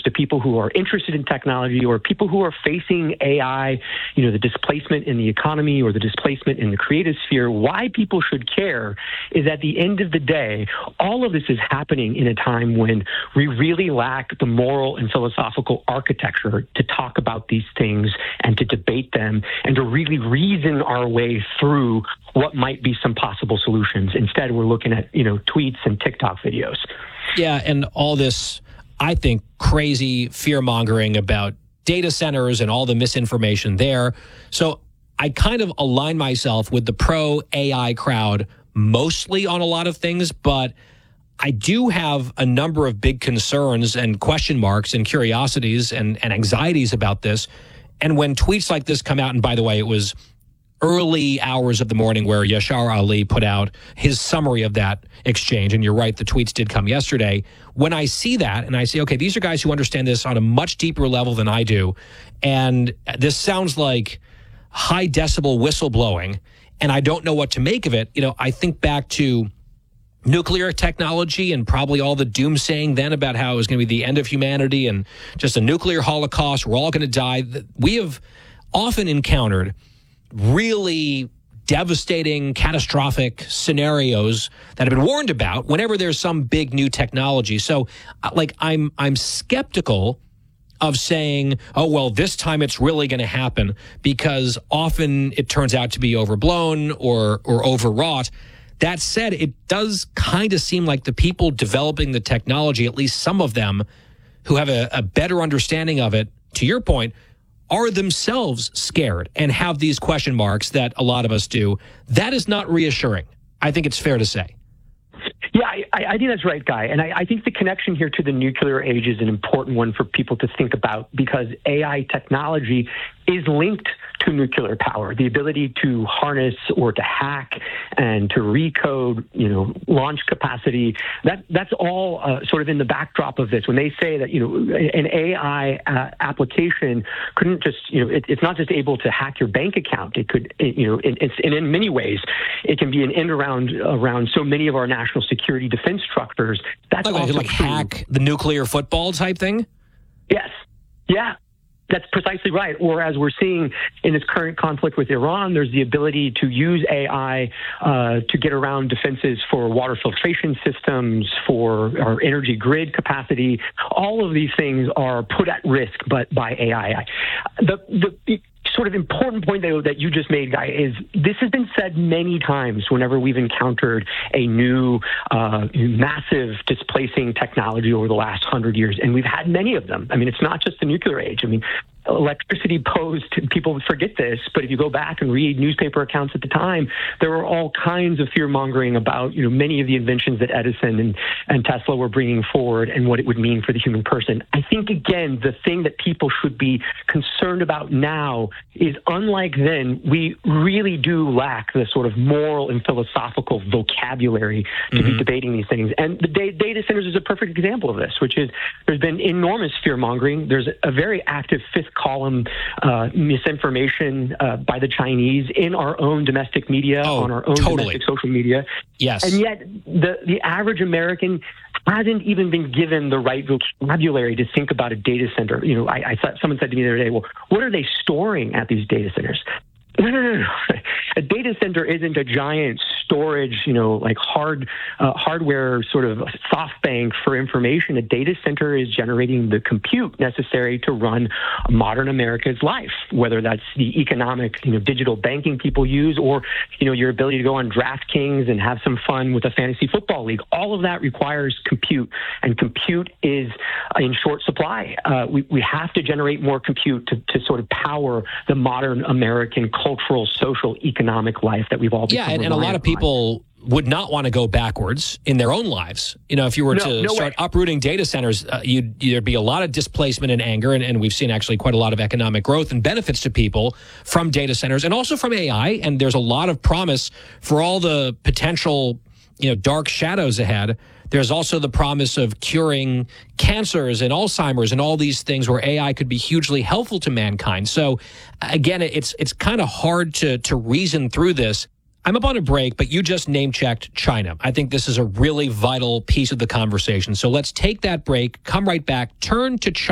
to people who are interested in technology or people who are facing AI, the displacement in the economy or the displacement in the creative sphere, why people should care is at the end of the day, all of this is happening in a time when we really lack the moral and philosophical architecture to talk about these things and to debate them and to really reason our way through what might be some possible solutions. Instead, we're looking at, tweets and TikTok videos. Yeah, and all this, I think, crazy fear-mongering about data centers and all the misinformation there. So I kind of align myself with the pro-AI crowd mostly on a lot of things, but I do have a number of big concerns and question marks and curiosities and anxieties about this. And when tweets like this come out, and by the way, it was early hours of the morning where Yashar Ali put out his summary of that exchange. And you're right, the tweets did come yesterday. When I see that and I say, okay, these are guys who understand this on a much deeper level than I do. And this sounds like high decibel whistleblowing, and I don't know what to make of it. I think back to nuclear technology and probably all the doomsaying then about how it was going to be the end of humanity and just a nuclear holocaust. We're all going to die. We have often encountered really devastating, catastrophic scenarios that have been warned about whenever there's some big new technology. So, I'm skeptical of saying, oh, well, this time it's really going to happen, because often it turns out to be overblown or overwrought. That said, it does kind of seem like the people developing the technology, at least some of them who have a better understanding of it, to your point, are themselves scared and have these question marks that a lot of us do. That is not reassuring. I think it's fair to say. Yeah, I think that's right, Guy. And I think the connection here to the nuclear age is an important one for people to think about, because AI technology is linked to nuclear power, the ability to harness or to hack and to recode, launch capacity. That's all sort of in the backdrop of this. When they say that, an AI application couldn't just, it's not just able to hack your bank account. It could, and in many ways, it can be an end around so many of our national security defense structures. That's also hack the nuclear football type thing? Yes. Yeah. That's precisely right. Or as we're seeing in this current conflict with Iran, there's the ability to use AI to get around defenses for water filtration systems, for our energy grid capacity. All of these things are put at risk by AI. The sort of important point, though, that you just made, Guy, is this has been said many times whenever we've encountered a new massive displacing technology over the last 100 years, and we've had many of them. I mean, it's not just the nuclear age. I mean, electricity posed, people forget this, but if you go back and read newspaper accounts at the time, there were all kinds of fear-mongering about, many of the inventions that Edison and Tesla were bringing forward and what it would mean for the human person. I think, again, the thing that people should be concerned about now is, unlike then, we really do lack the sort of moral and philosophical vocabulary to be debating these things. And the data centers is a perfect example of this, which is there's been enormous fear-mongering. There's a very active fifth column misinformation by the Chinese in our own domestic media, on our own domestic social media. Yes. And yet the average American hasn't even been given the right vocabulary to think about a data center. I thought someone said to me the other day, well, what are they storing at these data centers? No. A data center isn't a giant storage, like hardware sort of soft bank for information. A data center is generating the compute necessary to run modern America's life, whether that's the economic, digital banking people use, or, your ability to go on DraftKings and have some fun with a fantasy football league. All of that requires compute, and compute is in short supply. We have to generate more compute to sort of power the modern American cultural, social, economic life that we've all become reliant and a lot of people would not want to go backwards in their own lives. If you were to start uprooting data centers, there'd be a lot of displacement and anger, and we've seen actually quite a lot of economic growth and benefits to people from data centers and also from AI, and there's a lot of promise for all the potential, dark shadows ahead. There's also the promise of curing cancers and Alzheimer's and all these things where AI could be hugely helpful to mankind. So, again, it's kind of hard to reason through this. I'm up on a break, but you just name-checked China. I think this is a really vital piece of the conversation. So let's take that break, come right back, turn to China.